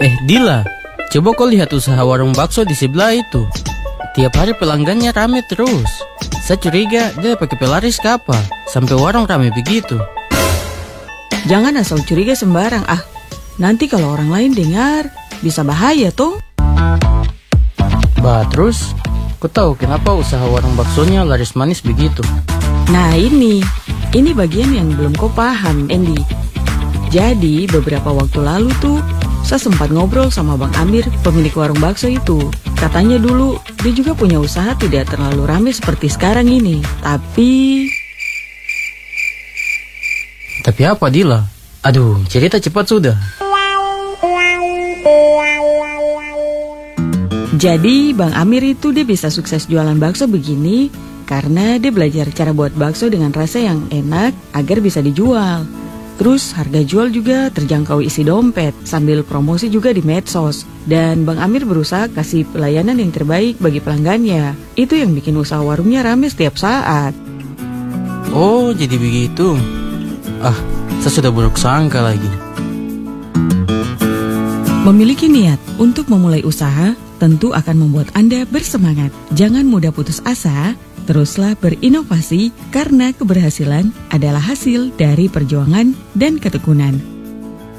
Dila, coba kau lihat usaha warung bakso di sebelah itu. Tiap hari pelanggannya rame terus. Saya curiga dia pakai pelaris ke apa, sampai warung rame begitu. Jangan asal curiga sembarang, nanti kalau orang lain dengar, bisa bahaya toh. Bah, terus, kau tahu kenapa usaha warung baksonya laris manis begitu? Nah ini bagian yang belum kau paham, Andy. Jadi beberapa waktu lalu tuh, saya sempat ngobrol sama Bang Amir, pemilik warung bakso itu. Katanya dulu, dia juga punya usaha tidak terlalu ramai seperti sekarang ini. Tapi apa, Dila? Aduh, cerita cepat sudah. Jadi Bang Amir itu dia bisa sukses jualan bakso begini karena dia belajar cara buat bakso dengan rasa yang enak agar bisa dijual. Terus harga jual juga terjangkau isi dompet sambil promosi juga di medsos. Dan Bang Amir berusaha kasih pelayanan yang terbaik bagi pelanggannya. Itu yang bikin usaha warungnya ramai setiap saat. Oh, jadi begitu. Saya sudah buruk sangka lagi. Memiliki niat untuk memulai usaha tentu akan membuat Anda bersemangat. Jangan mudah putus asa. Teruslah berinovasi karena keberhasilan adalah hasil dari perjuangan dan ketekunan.